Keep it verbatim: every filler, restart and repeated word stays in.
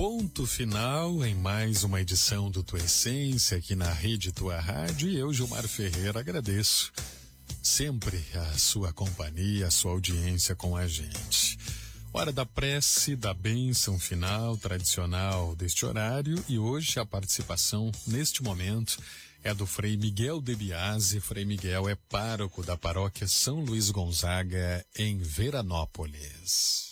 ponto final em mais uma edição do Tua Essência aqui na Rede Tua Rádio, e eu, Gilmar Ferreira, agradeço sempre a sua companhia, a sua audiência com a gente. Hora da prece, da bênção final tradicional deste horário, e hoje a participação neste momento é do Frei Miguel de Biase. Frei Miguel é pároco da paróquia São Luís Gonzaga, em Veranópolis.